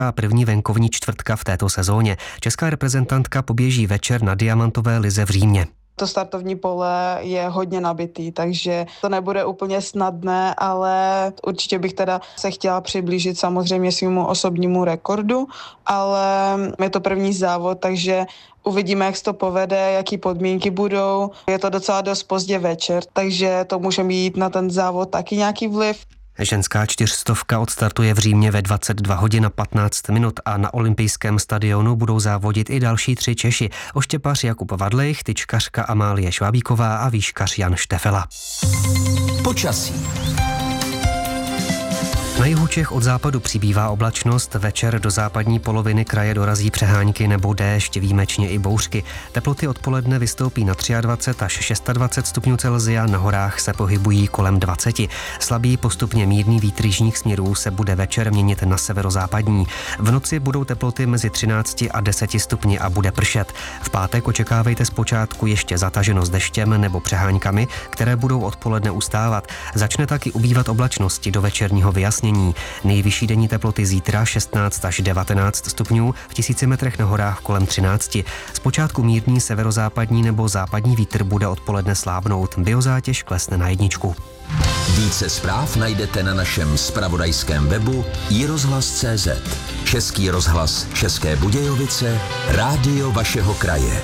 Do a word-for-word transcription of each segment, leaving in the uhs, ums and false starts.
a první venkovní čtvrtka v této sezóně. Česká reprezentantka poběží večer na diamantové lize v Římě. To startovní pole je hodně nabitý, takže to nebude úplně snadné, ale určitě bych teda se chtěla přiblížit samozřejmě svému osobnímu rekordu, ale je to první závod, takže uvidíme, jak se to povede, jaký podmínky budou. Je to docela dost pozdě večer, takže to může mít na ten závod taky nějaký vliv. Ženská čtyřstovka odstartuje v Římě ve dvacet dva hodin a patnáct minut a na olympijském stadionu budou závodit i další tři Češi. Oštěpař Jakub Vadlejch, tyčkařka Amálie Švábíková a výškař Jan Štefela. Počasí. Na jihu Čech od západu přibývá oblačnost, večer do západní poloviny kraje dorazí přehánky nebo déšť, výjimečně i bouřky. Teploty odpoledne vystoupí na dvacet tři až dvacet šest stupňů Celsia, na horách se pohybují kolem dvacet. Slabý postupně mírný vítr jižních směrů se bude večer měnit na severozápadní. V noci budou teploty mezi třinácti a deseti stupni a bude pršet. V pátek očekávejte zpočátku ještě zataženost deštěm nebo přeháňkami, které budou odpoledne ustávat. Začne taky ubývat oblačnosti do večerního vyjasnění. Nejvyšší denní teploty zítra šestnáct až devatenáct stupňů, v tisíci metrech na horách kolem třinácti. Zpočátku mírný severozápadní nebo západní vítr bude odpoledne slábnout. Biozátěž klesne na jedničku. Více zpráv najdete na našem zpravodajském webu i rozhlas tečka cé zet. Český rozhlas České Budějovice, rádio vašeho kraje.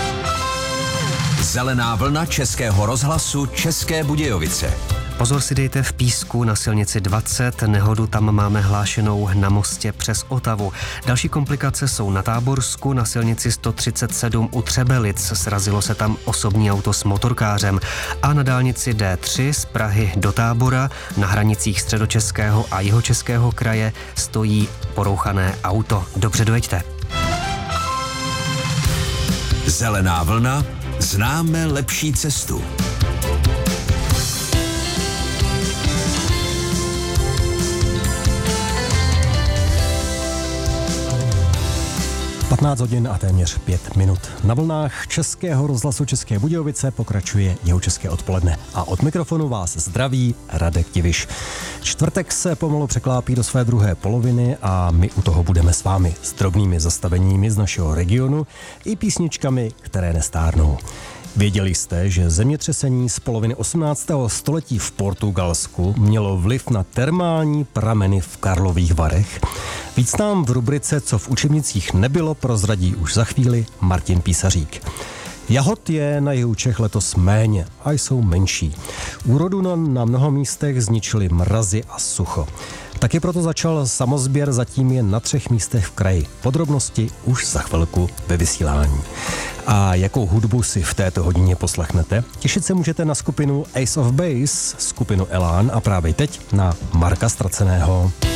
Zelená vlna Českého rozhlasu České Budějovice. Pozor si dejte v Písku na silnici dvacet, nehodu tam máme hlášenou na mostě přes Otavu. Další komplikace jsou na Táborsku, na silnici sto třicet sedm u Třebelic, srazilo se tam osobní auto s motorkářem a na dálnici D tři z Prahy do Tábora na hranicích Středočeského a Jihočeského kraje stojí porouchané auto. Dobře dojeďte. Zelená vlna, známe lepší cestu. patnáct hodin a téměř pět minut. Na vlnách Českého rozhlasu České Budějovice pokračuje Jihočeské odpoledne. A od mikrofonu vás zdraví Radek Diviš. Čtvrtek se pomalu překlápí do své druhé poloviny a my u toho budeme s vámi s drobnými zastaveními z našeho regionu i písničkami, které nestárnou. Věděli jste, že zemětřesení z poloviny osmnáctého století v Portugalsku mělo vliv na termální prameny v Karlových Varech? Víc nám v rubrice Co v učebnicích nebylo prozradí už za chvíli Martin Písařík. Jahod je na jihu Čech letos méně a jsou menší. Úrodu na, na mnoha místech zničily mrazy a sucho. Taky proto začal samozběr, zatím je na třech místech v kraji. Podrobnosti už za chvilku ve vysílání. A jakou hudbu si v této hodině poslechnete? Těšit se můžete na skupinu Ace of Base, skupinu Elán a právě teď na Marka Ztraceného.